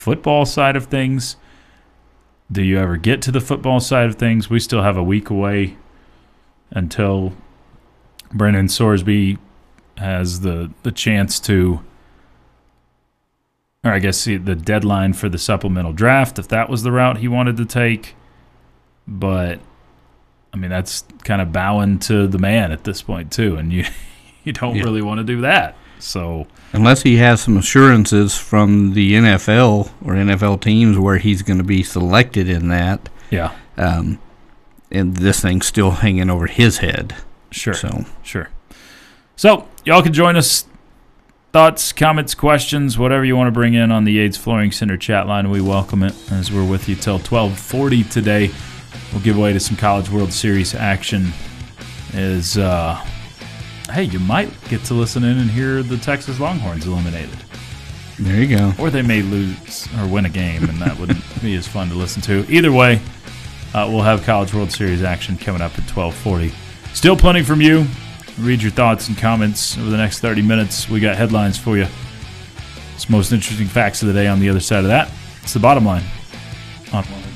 football side of things? Do you ever get to the football side of things? We still have a week away until Brennan Sorsby has the chance to, or I guess the deadline for the supplemental draft, if that was the route he wanted to take. But, I mean, that's kind of bowing to the man at this point, too, and you don't really want to do that. So unless he has some assurances from the NFL or NFL teams where he's going to be selected in that, and this thing's still hanging over his head. Sure. So y'all can join us. Thoughts, comments, questions, whatever you want to bring in on the Yates Flooring Center chat line, we welcome it as we're with you till 12:40 today. We'll give away to some College World Series action. Hey, you might get to listen in and hear the Texas Longhorns eliminated. There you go. Or they may lose or win a game, and that wouldn't be as fun to listen to. Either way, we'll have College World Series action coming up at 12:40. Still plenty from you. Read your thoughts and comments over the next 30 minutes. We got headlines for you. It's most interesting facts of the day on the other side of that. It's the bottom line on